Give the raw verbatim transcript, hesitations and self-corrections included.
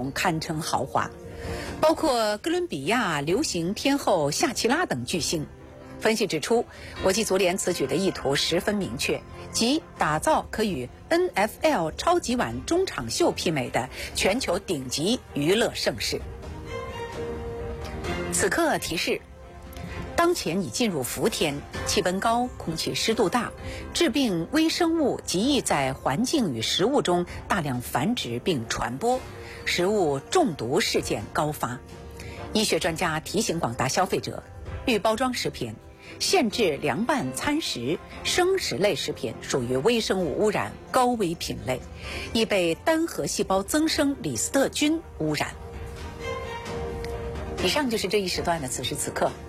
容堪称豪华，包括哥伦比亚流行天后夏奇拉等巨星。分析指出，国际足联此举的意图十分明确，即打造可与 N F L 超级碗中场秀媲美的全球顶级娱乐盛事。此刻提示：当前已进入伏天，气温高，空气湿度大，致病微生物极易在环境与食物中大量繁殖并传播，食物中毒事件高发。医学专家提醒广大消费者，预包装食品、限制凉拌餐食、生食类食品属于微生物污染高危品类，易被单核细胞增生李斯特菌污染。以上就是这一时段的此时此刻。